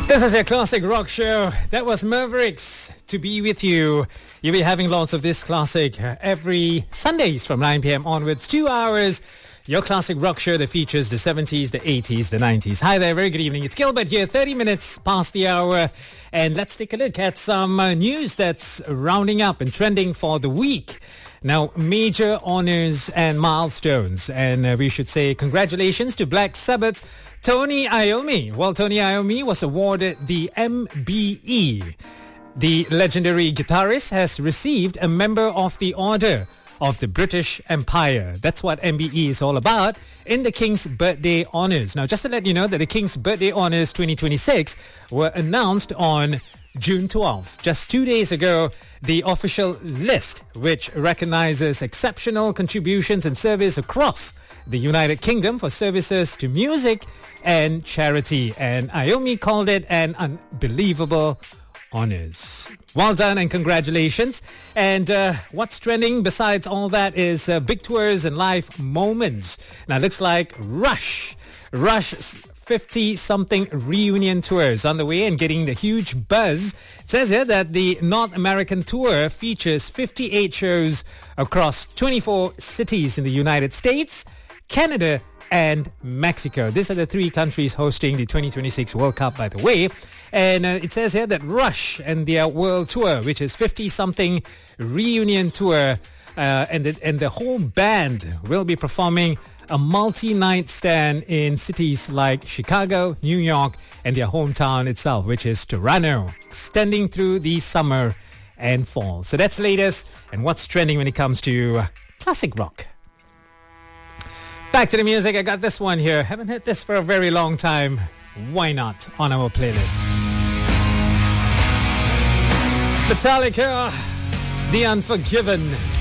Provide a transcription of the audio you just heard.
This is your classic rock show. That was Mavericks, To Be With You. You'll be having lots of this classic every Sundays from 9 p.m. onwards. 2 hours. Your classic rock show that features the 70s, the 80s, the 90s. Hi there, very good evening. It's Gilbert here, 30 minutes past the hour. And let's take a look at some news that's rounding up and trending for the week. Now, major honors and milestones. And we should say congratulations to Black Sabbath's Tony Iommi. Well, Tony Iommi was awarded the MBE. The legendary guitarist has received a Member of the Order of the British Empire. That's what MBE is all about in the King's Birthday Honours. Now, just to let you know that the King's Birthday Honours 2026 were announced on June 12th. Just 2 days ago, the official list, which recognizes exceptional contributions and service across the United Kingdom for services to music and charity. And Iommi called it an unbelievable honors. Well done and congratulations. And what's trending besides all that is big tours and live moments. Now, it looks like Rush's 50-something reunion tour is on the way and getting the huge buzz. It says here that the North American tour features 58 shows across 24 cities in the United States, Canada, and Mexico. These are the three countries hosting the 2026 World Cup, by the way. And it says here that Rush and their world tour, which is 50-something reunion tour, and the whole band will be performing a multi-night stand in cities like Chicago, New York, and their hometown itself, which is Toronto, extending through the summer and fall. So that's the latest and what's trending when it comes to classic rock. Back to the music. I got this one here. Haven't heard this for a very long time. Why not on our playlist? Metallica, The Unforgiven.